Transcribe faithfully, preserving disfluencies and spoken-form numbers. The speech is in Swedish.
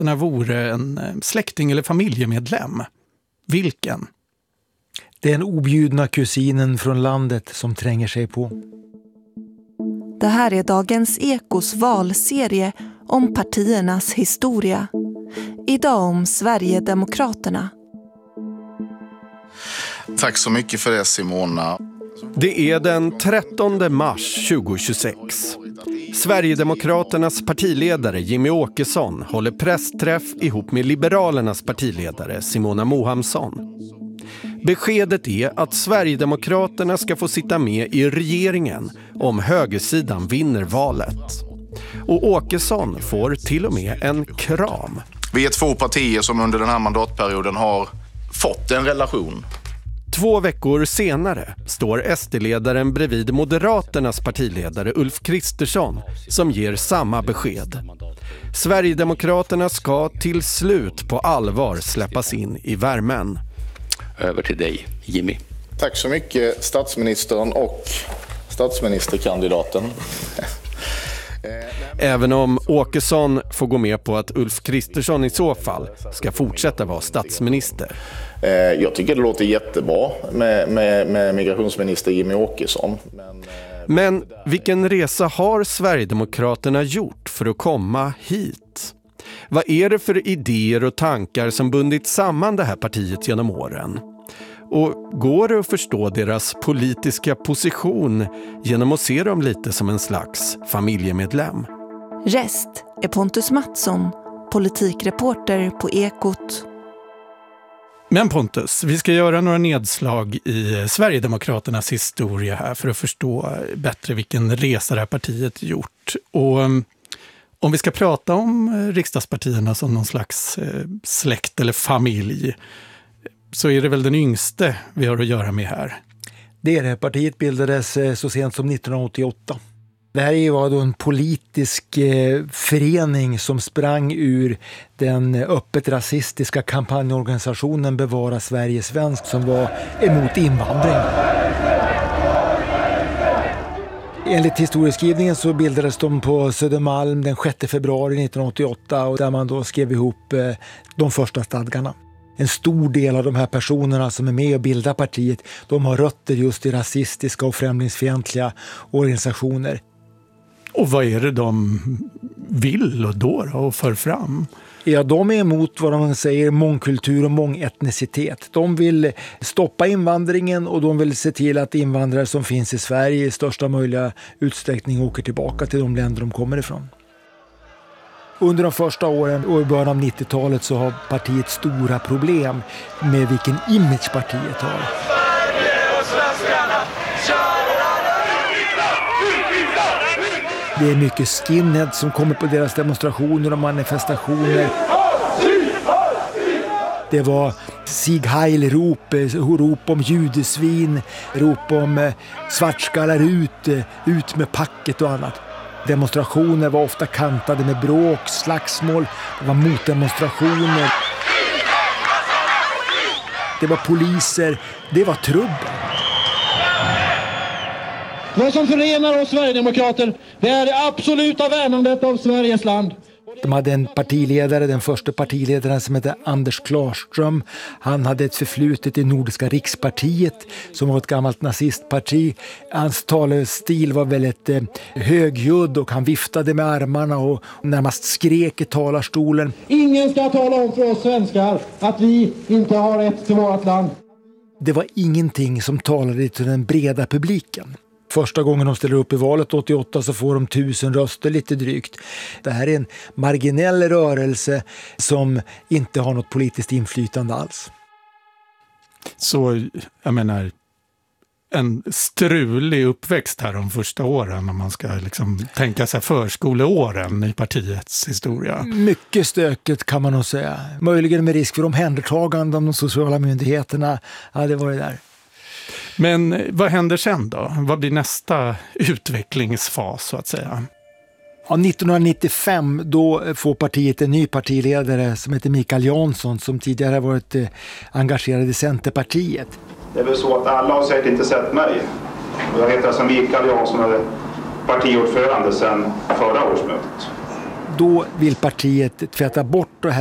Moderaterna vore en släkting eller familjemedlem. Vilken? Den objudna kusinen från landet som tränger sig på. Det här är Dagens Ekos valserie om partiernas historia. Idag om Sverigedemokraterna. Tack så mycket för det, Simona. Det är den trettonde mars tjugohundratjugosex. Sverigedemokraternas partiledare Jimmie Åkesson håller pressträff ihop med Liberalernas partiledare Simona Mohamsson. Beskedet är att Sverigedemokraterna ska få sitta med i regeringen om högersidan vinner valet. Och Åkesson får till och med en kram. Vi är två partier som under den här mandatperioden har fått en relation. Två veckor senare står S D-ledaren bredvid Moderaternas partiledare Ulf Kristersson som ger samma besked. Sverigedemokraterna ska till slut på allvar släppas in i värmen. Över till dig, Jimmy. Tack så mycket, statsministern och statsministerkandidaten. Även om Åkesson får gå med på att Ulf Kristersson i så fall ska fortsätta vara statsminister. Jag tycker det låter jättebra med, med, med migrationsminister Jimmie Åkesson. Men, Men vilken resa har Sverigedemokraterna gjort för att komma hit? Vad är det för idéer och tankar som bundit samman det här partiet genom åren? Och går det att förstå deras politiska position genom att se dem lite som en slags familjemedlem? Rest är Pontus Mattsson, politikreporter på Ekot. Men Pontus, vi ska göra några nedslag i Sverigedemokraternas historia här för att förstå bättre vilken resa det här partiet gjort. Och om vi ska prata om riksdagspartierna som någon slags släkt eller familj, så är det väl den yngste vi har att göra med här. Det är det. Partiet bildades så sent som nittonhundraåttioåtta. Det här var då en politisk eh, förening som sprang ur den öppet rasistiska kampanjorganisationen Bevara Sverige svensk som var emot invandring. Enligt historieskrivningen så bildades de på Södermalm den sjätte februari nittonhundraåttioåtta och där man då skrev ihop eh, de första stadgarna. En stor del av de här personerna som är med och bildar partiet, de har rötter just i rasistiska och främlingsfientliga organisationer. Och vad är det de vill och då och för fram? Ja, de är emot vad de säger mångkultur och mångetnicitet. De vill stoppa invandringen och de vill se till att invandrare som finns i Sverige i största möjliga utsträckning åker tillbaka till de länder de kommer ifrån. Under de första åren och i början av nittiotalet så har partiet stora problem med vilken image partiet har. Det är mycket skinhead som kommer på deras demonstrationer och manifestationer. Det var Sieg Heil-rop, rop om judesvin, rop om svartskallar ut, ut med packet och annat. Demonstrationer var ofta kantade med bråk, slagsmål, det var motdemonstrationer. Det var poliser, det var trubbel. Vad som förenar oss Sverigedemokrater, det är det absoluta värnandet av Sveriges land. De hade en partiledare, den första partiledaren som hette Anders Klarström. Han hade ett förflutet i Nordiska rikspartiet som var ett gammalt nazistparti. Hans talestil var väldigt eh, högljudd och han viftade med armarna och närmast skrek i talarstolen. Ingen ska tala om för oss svenskar att vi inte har rätt till vårt land. Det var ingenting som talade till den breda publiken. Första gången de ställer upp i valet åttioåtta så får de tusen röster lite drygt. Det här är en marginell rörelse som inte har något politiskt inflytande alls. Så jag menar, en strulig uppväxt här de första åren om man ska liksom tänka sig förskoleåren i partiets historia. Mycket stökigt kan man nog säga. Möjligen med risk för omhändertagande om de sociala myndigheterna hade varit där. Men vad händer sen då? Vad blir nästa utvecklingsfas så att säga? Ja, nittonhundranittiofem då får partiet en ny partiledare som heter Mikael Jansson som tidigare varit eh, engagerad i Centerpartiet. Det är väl så att alla har säkert inte sett mig. Jag heter alltså Mikael Jansson och är partiordförande sedan förra årsmötet. då vill partiet tvätta bort det här